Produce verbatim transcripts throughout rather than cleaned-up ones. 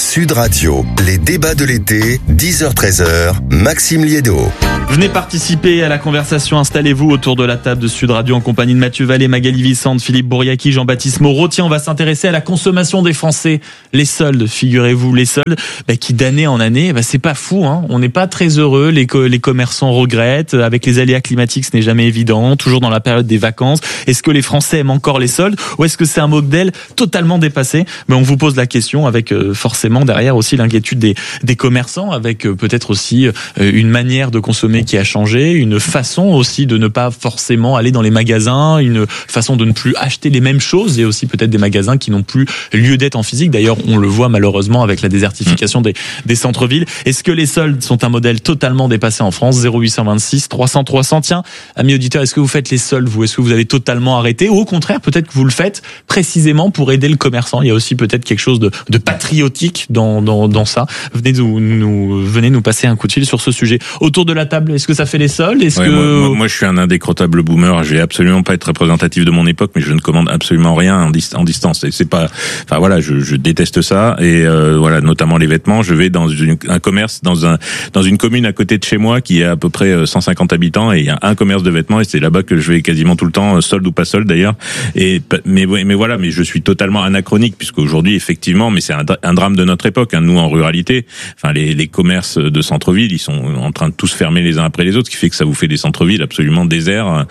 Sud Radio, les débats de l'été, dix heures treize heures, Maxime Liédo. Venez participer à la conversation, installez-vous autour de la table de Sud Radio en compagnie de Mathieu Vallée, Magali Vicente, Philippe Bouriaki, Jean-Baptiste Moreau. Tiens, on va s'intéresser à la consommation des Français. Les soldes, figurez-vous, les soldes bah, qui d'année en année, bah, c'est pas fou, hein. On n'est pas très heureux, les, co- les commerçants regrettent, avec les aléas climatiques ce n'est jamais évident, toujours dans la période des vacances. Est-ce que les Français aiment encore les soldes ou est-ce que c'est un modèle totalement dépassé? Mais on vous pose la question avec euh, forcément derrière aussi l'inquiétude des, des commerçants, avec euh, peut-être aussi euh, une manière de consommer qui a changé, une façon aussi de ne pas forcément aller dans les magasins, une façon de ne plus acheter les mêmes choses et aussi peut-être des magasins qui n'ont plus lieu d'être en physique. D'ailleurs, on le voit malheureusement avec la désertification des, des centres-villes. Est-ce que les soldes sont un modèle totalement dépassé en France? Zéro huit cent vingt-six trois cents trois cents. Tiens, amis auditeurs, est-ce que vous faites les soldes, vous? Est-ce que vous avez totalement arrêté? Ou au contraire, peut-être que vous le faites précisément pour aider le commerçant? Il y a aussi peut-être quelque chose de, de patriotique dans, dans, dans ça. Venez nous, nous, venez nous passer un coup de fil sur ce sujet. Autour de la table, est-ce que ça fait les soldes? Est-ce ouais, que... moi, moi, moi, je suis un indécrottable boomer. Je vais absolument pas être représentatif de mon époque, mais je ne commande absolument rien en, dis- en distance. Et c'est pas, enfin voilà, je, je déteste ça. Et euh, voilà, notamment les vêtements. Je vais dans une, un commerce, dans un, dans une commune à côté de chez moi qui a à peu près cent cinquante habitants, et il y a un commerce de vêtements, et c'est là-bas que je vais quasiment tout le temps, solde ou pas solde d'ailleurs. Et mais mais voilà, mais je suis totalement anachronique puisqu'aujourd'hui effectivement, mais c'est un, un drame de notre époque. Hein, nous en ruralité, enfin les, les commerces de centre-ville, ils sont en train de tous fermer les uns après les autres, ce qui fait que ça vous fait des centres-villes absolument déserts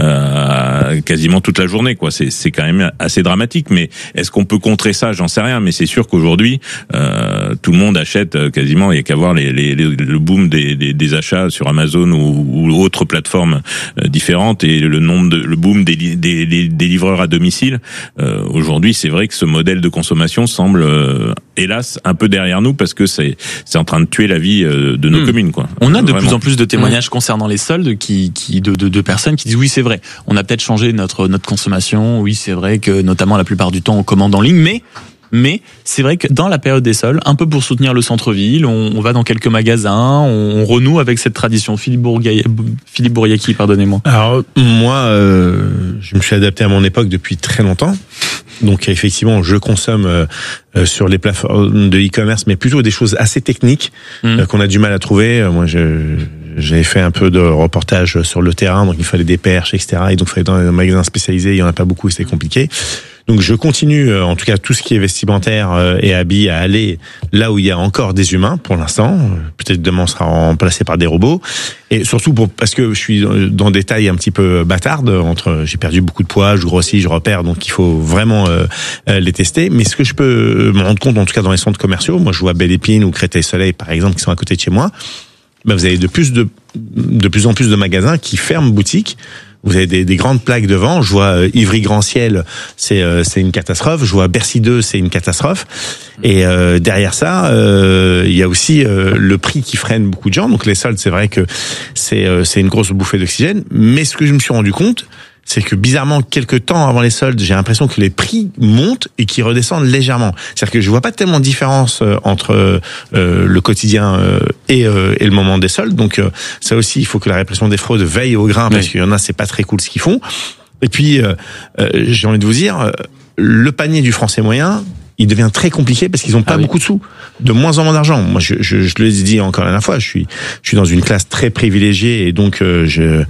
euh, quasiment toute la journée, quoi. C'est, c'est quand même assez dramatique. Mais est-ce qu'on peut contrer ça? J'en sais rien. Mais c'est sûr qu'aujourd'hui, euh, tout le monde achète quasiment. Il y a qu'à voir les, les, les, le boom des, des, des achats sur Amazon ou, ou autres plateformes euh, différentes et le nombre de le boom des, des, des, des livreurs à domicile. Euh, aujourd'hui, c'est vrai que ce modèle de consommation semble, euh, hélas, un peu derrière nous parce que c'est, c'est en train de tuer la vie euh, de nos mmh. communes, quoi. On a de Vraiment. plus en plus de témoignages mmh. concernant les soldes qui, qui de, de, de personnes qui disent oui, c'est vrai, on a peut-être changé notre notre consommation. Oui, c'est vrai que notamment la plupart du temps on commande en ligne, mais Mais c'est vrai que dans la période des soldes, un peu pour soutenir le centre-ville, on, on va dans quelques magasins, on, on renoue avec cette tradition. Philippe Bourgaï, Philippe Bouriaki, pardonnez-moi. Alors moi, euh, je me suis adapté à mon époque depuis très longtemps. Donc effectivement, je consomme euh, sur les plateformes de e-commerce, mais plutôt des choses assez techniques mmh. euh, qu'on a du mal à trouver. Moi, je, j'avais fait un peu de reportage sur le terrain, donc il fallait des perches, et cetera. Et donc il fallait dans un magasin spécialisé, il y en a pas beaucoup, c'était compliqué. Donc je continue, en tout cas tout ce qui est vestimentaire et habits, à aller là où il y a encore des humains pour l'instant. Peut-être demain on sera remplacé par des robots. Et surtout pour, parce que je suis dans des tailles un petit peu bâtardes. Entre, j'ai perdu beaucoup de poids, je grossis, je repère, donc il faut vraiment euh, les tester. Mais ce que je peux me rendre compte, en tout cas dans les centres commerciaux, moi je vois Belle Épine ou Créteil-Soleil par exemple qui sont à côté de chez moi. Ben vous avez de plus de de plus en plus de magasins qui ferment boutique. Vous avez des, des grandes plaques devant. Je vois euh, Ivry-Grand-Ciel, c'est euh, c'est une catastrophe. Je vois Bercy deux, c'est une catastrophe. Et euh, derrière ça, euh, il y a aussi euh, le prix qui freine beaucoup de gens. Donc les soldes, c'est vrai que c'est euh, c'est une grosse bouffée d'oxygène. Mais ce que je me suis rendu compte, c'est que bizarrement, quelques temps avant les soldes, j'ai l'impression que les prix montent et qu'ils redescendent légèrement. C'est-à-dire que je vois pas tellement de différence euh, entre euh, le quotidien euh, et, euh, et le moment des soldes. Donc euh, ça aussi, il faut que la répression des fraudes veille au grain, parce oui. qu'il y en a, c'est pas très cool ce qu'ils font. Et puis, euh, euh, j'ai envie de vous dire, euh, le panier du Français moyen, il devient très compliqué parce qu'ils ont pas ah oui. beaucoup de sous, de moins en moins d'argent. Moi, je, je, je le dis encore la dernière fois, je suis, je suis dans une classe très privilégiée et donc euh, je,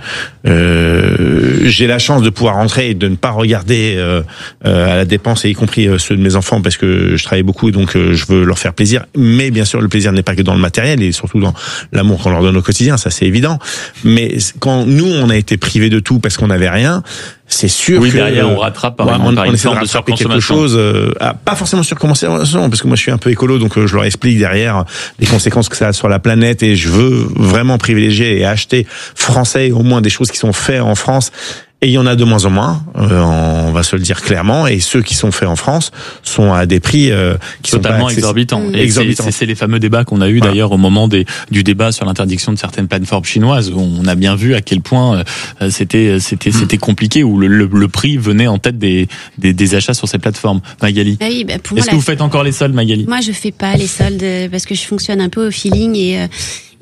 euh, j'ai la chance de pouvoir rentrer et de ne pas regarder euh, euh, à la dépense, et y compris euh, ceux de mes enfants, parce que je travaille beaucoup et donc euh, je veux leur faire plaisir. Mais bien sûr, le plaisir n'est pas que dans le matériel et surtout dans l'amour qu'on leur donne au quotidien, ça c'est évident. Mais quand nous, on a été privés de tout parce qu'on n'avait rien, c'est sûr oui, que derrière on rattrape par, ouais, une, on, par on une essaie de forme de rattraper quelque surconsommation. chose, euh, ah, pas forcément surconsommation, parce que moi je suis un peu écolo, donc euh, je leur explique derrière les conséquences que ça a sur la planète, et je veux vraiment privilégier et acheter français, au moins des choses qui sont faites en France. Et il y en a de moins en moins, euh, on va se le dire clairement, et ceux qui sont faits en France sont à des prix euh, qui totalement sont exorbitants. Mmh. Et exorbitants. C'est, c'est, c'est les fameux débats qu'on a eu voilà. d'ailleurs au moment des, du débat sur l'interdiction de certaines plateformes chinoises, où on a bien vu à quel point euh, c'était c'était mmh. c'était compliqué, où le, le, le prix venait en tête des, des des achats sur ces plateformes. Magali, ah oui, bah pour est-ce moi, que la... vous faites encore les soldes, Magali? Moi, je fais pas les soldes parce que je fonctionne un peu au feeling et. Euh...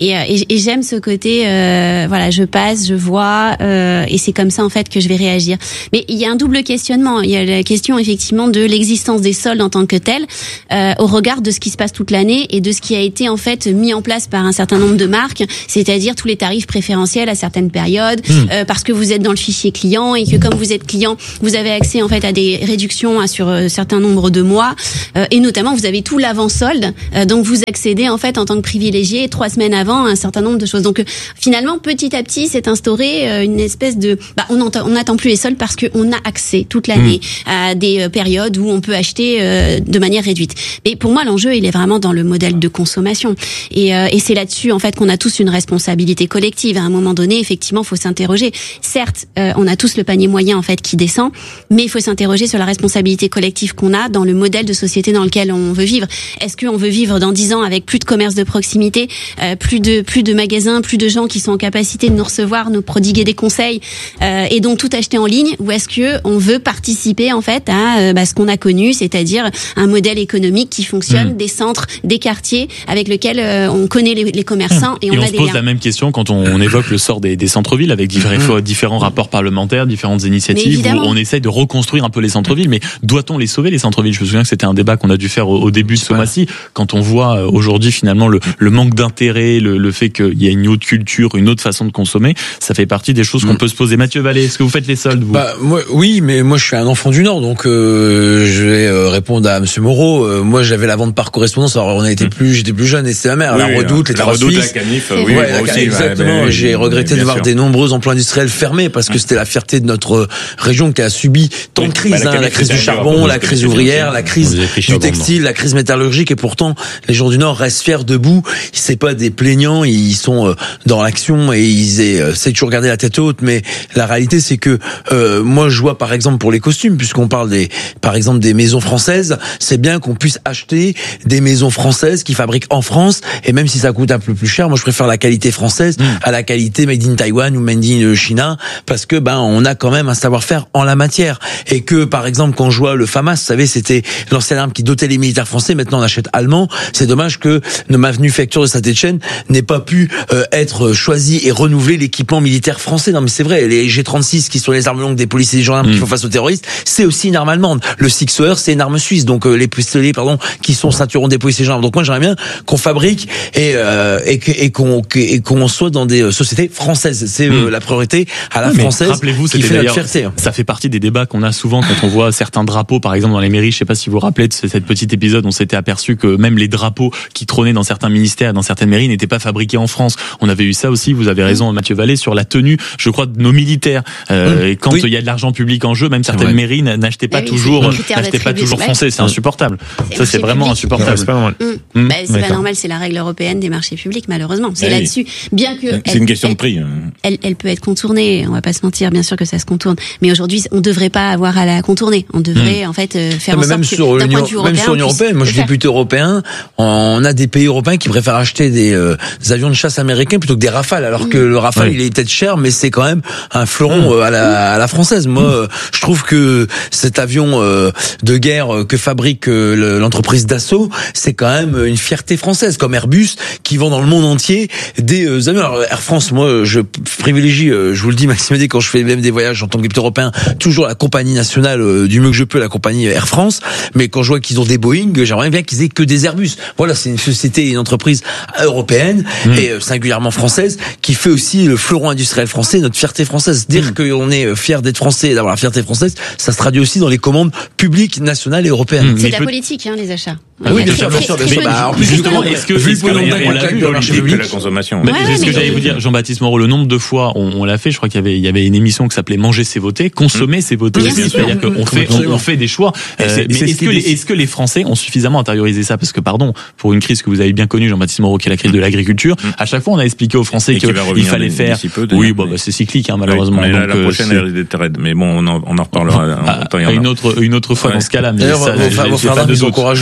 Et, et, et j'aime ce côté, euh, voilà, je passe, je vois, euh, et c'est comme ça en fait que je vais réagir. Mais il y a un double questionnement. Il y a la question effectivement de l'existence des soldes en tant que tels, euh, au regard de ce qui se passe toute l'année et de ce qui a été en fait mis en place par un certain nombre de marques, c'est-à-dire tous les tarifs préférentiels à certaines périodes, mmh. euh, parce que vous êtes dans le fichier client et que comme vous êtes client, vous avez accès en fait à des réductions sur un certain nombre de mois, euh, et notamment vous avez tout l'avant-solde, euh, donc vous accédez en fait en tant que privilégié trois semaines avant à un certain nombre de choses. Donc euh, finalement petit à petit s'est instauré euh, une espèce de, bah, on n'attend on n'attend plus les soldes parce qu'on a accès toute l'année mmh. à des euh, périodes où on peut acheter euh, de manière réduite. Mais pour moi l'enjeu il est vraiment dans le modèle de consommation et, euh, et c'est là-dessus en fait qu'on a tous une responsabilité collective. À un moment donné effectivement faut s'interroger. Certes euh, on a tous le panier moyen en fait qui descend, mais il faut s'interroger sur la responsabilité collective qu'on a dans le modèle de société dans lequel on veut vivre. Est-ce qu'on veut vivre dans dix ans avec plus de commerce de proximité, euh, plus de plus de magasins, plus de gens qui sont en capacité de nous recevoir, nous prodiguer des conseils euh, et donc tout acheter en ligne, ou est-ce que on veut participer en fait à euh, bah, ce qu'on a connu, c'est-à-dire un modèle économique qui fonctionne, mmh. des centres, des quartiers avec lesquels euh, on connaît les, les commerçants et, et on, on a se des pose liens. La même question quand on, on évoque le sort des, des centres-villes avec différents, mmh. différents rapports parlementaires, différentes initiatives où on essaye de reconstruire un peu les centres-villes, mais doit-on les sauver les centres-villes? Je me souviens que c'était un débat qu'on a dû faire au, au début de ce mois-ci, quand on voit euh, aujourd'hui finalement le, le manque d'intérêt, le, le fait qu'il y a une autre culture, une autre façon de consommer, ça fait partie des choses qu'on mmh. peut se poser. Mathieu Vallée, est-ce que vous faites les soldes vous? Bah moi, oui, mais moi je suis un enfant du Nord, donc euh, je vais euh, répondre à Monsieur Moreau. Euh, moi j'avais la vente par correspondance. Alors on a été plus, j'étais plus jeune et c'était ma mère. Oui, la Redoute, les la Trois Redoute, Suisses. la Canif, oui, ouais, moi la, aussi, exactement. Ouais, J'ai regretté de voir sûr. des nombreux emplois industriels fermés parce que c'était la fierté de notre région qui a subi tant de crises, bah, la, hein, la crise du charbon, la crise ouvrière, la crise du textile, la crise métallurgique, et pourtant les gens du Nord restent fiers debout. C'est pas des plaignants, ils sont dans l'action et ils essaient toujours garder la tête haute. Mais la réalité, c'est que euh, moi, je vois par exemple pour les costumes, puisqu'on parle des, par exemple des maisons françaises, c'est bien qu'on puisse acheter des maisons françaises qui fabriquent en France, et même si ça coûte un peu plus cher, moi je préfère la qualité française mmh. à la qualité made in Taiwan ou made in China, parce que ben on a quand même un savoir-faire en la matière, et que par exemple quand je vois le FAMAS, vous savez, c'était l'ancienne arme qui dotait les militaires français, maintenant on achète allemand. C'est dommage que nos manufactures de Saint-Étienne n'aient pas pu euh, être choisies et renouveler l'équipement militaire français. Non mais c'est vrai, les G trente-six qui sont les armes longues des policiers et des gendarmes mmh. qui font face aux terroristes, c'est aussi une arme allemande. Le Sixer, c'est une arme suisse, donc euh, les pistolets, pardon, qui sont ceinturons des policiers et gendarmes. Donc moi j'aimerais bien qu'on fabrique et euh, et, et qu'on et qu'on soit dans des sociétés françaises. C'est euh, mmh. la priorité à la oui, française. Rappelez-vous, qui fait notre fierté. Ça fait partie des débats qu'on a souvent quand on voit certains drapeaux, par exemple dans les mairies. Je sais pas si vous vous rappelez de cet petit épisode, on s'était aperçu que même les drapeaux qui trônaient dans certains ministères, dans certaines mairies, n'étaient pas fabriqués en France. On avait eu ça aussi. Vous avez raison, Mathieu Vallée, sur la tenue, je crois, de nos militaires. Euh, mmh. Et quand il oui. y a de l'argent public en jeu, même certaines ouais. mairies n'achetaient pas ah oui, toujours, n'achetaient pas toujours français. C'est insupportable. C'est ça, c'est vraiment public. insupportable. C'est pas normal. Mmh. Mmh. Bah, c'est D'accord. pas normal. C'est la règle européenne des marchés publics, malheureusement. C'est oui. là-dessus. Bien que c'est elle, une question elle, de prix. Elle, elle peut être contournée. On va pas se mentir. Bien sûr que ça se contourne. Mais aujourd'hui, on devrait pas avoir à la contourner. On devrait mmh. en fait faire non, en sorte même que sur d'un point de même vue européen, sur l'Union européenne. Moi, je suis député européen. On a des pays européens qui préfèrent acheter des, euh, des avions de chasse américains plutôt que des Rafales, alors que le Rafale, oui. il est peut-être cher, mais c'est quand même un fleuron euh, à la à la française. Moi, euh, je trouve que cet avion euh, de guerre euh, que fabrique euh, l'entreprise Dassault, c'est quand même une fierté française, comme Airbus, qui vend dans le monde entier des euh, avions. Alors, Air France, moi, je privilégie, euh, je vous le dis, Maxime, quand je fais même des voyages en tant que député européen, toujours la compagnie nationale, euh, du mieux que je peux, la compagnie Air France. Mais quand je vois qu'ils ont des Boeing, j'aimerais bien qu'ils aient que des Airbus. Voilà, c'est une société, une entreprise européenne mmh. et euh, singulièrement française, qui fait aussi le fleuron industriel français, notre fierté française. Dire mmh. qu'on est fier d'être français et d'avoir la fierté française, ça se traduit aussi dans les commandes publiques, nationales et européennes. Mmh. C'est de la peut... politique, hein, les achats. Ah oui, bien sûr, bien sûr. Mais bah, en plus, justement, est-ce que, vu est-ce que on l'a vu le marché public, la consommation. Mais c'est ce que j'allais vous dire, Jean-Baptiste Moreau, le nombre de fois on, on l'a fait. Je crois qu'il y avait, il y avait une émission qui s'appelait Manger c'est voter, consommer c'est voter. C'est-à-dire qu'on fait, on, on fait des choix. Euh, mais est-ce que, les, est-ce que les Français ont suffisamment intériorisé ça? Parce que, pardon, pour une crise que vous avez bien connue, Jean-Baptiste Moreau, qui est la crise de l'agriculture, à chaque fois on a expliqué aux Français qu'il fallait faire. Oui, bon, bah, c'est cyclique, hein, malheureusement. Mais la prochaine, elle est très raide. Mais bon, on en, on en reparlera une autre, une autre fois dans ce cas-là. D'ailleurs, vos frères d'armes, ils sont courageux, Jean-Baptiste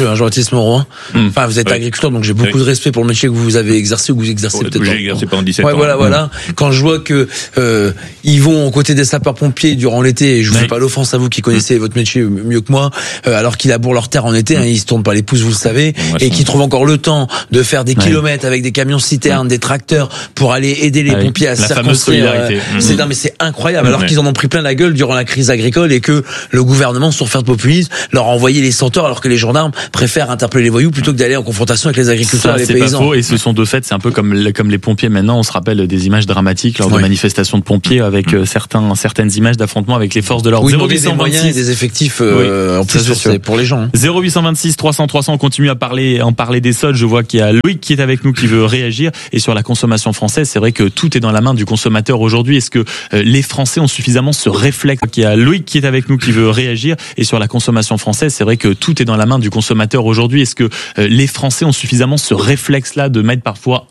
Patrice Mauroy. Mmh. Enfin, vous êtes oui. agriculteur, donc j'ai beaucoup oui. de respect pour le métier que vous avez exercé ou que vous exercez oh, peut-être. J'ai exercé pendant dix-sept ouais, ans. Voilà, mmh. voilà. Quand je vois que euh, ils vont aux côtés des sapeurs-pompiers durant l'été, et je vous oui. fais pas l'offense à vous qui connaissez mmh. votre métier mieux que moi, euh, alors qu'ils labourent leur terre en été, mmh. hein, ils se tournent pas les pouces, vous le savez, ouais, et qui trouvent encore le temps de faire des ouais. kilomètres avec des camions citernes, mmh. des tracteurs pour aller aider les ah, pompiers à se circonscrire. Euh, mmh. C'est non, mais c'est incroyable. Alors mmh. qu'ils en ont pris plein la gueule durant la crise agricole et que le gouvernement, sur faire de populisme, leur a envoyé les centaures, alors que les gendarmes préfèrent interpeller les voyous plutôt que d'aller en confrontation avec les agriculteurs ça, et les c'est paysans. Pas faux, et ce sont de fait, c'est un peu comme comme les pompiers maintenant. On se rappelle des images dramatiques lors ouais. de manifestations de pompiers avec mmh. certains certaines images d'affrontements avec les forces de l'ordre. Oui, zéro huit cent vingt-six des moyens et des effectifs euh, oui, en plus c'est pour les gens. Hein. zéro huit cent vingt-six trois cents trois cents. On continue à parler en parler des soldes. Je vois qu'il y a Loïc qui est avec nous qui veut réagir, et sur la consommation française, c'est vrai que tout est dans la main du consommateur aujourd'hui. Est-ce que euh, les Français ont suffisamment ce réflexe? Il y a Loïc qui est avec nous qui veut réagir, et sur la consommation française, c'est vrai que tout est dans la main du consommateur aujourd'hui. Est-ce que euh, les Français ont suffisamment ce réflexe-là de mettre parfois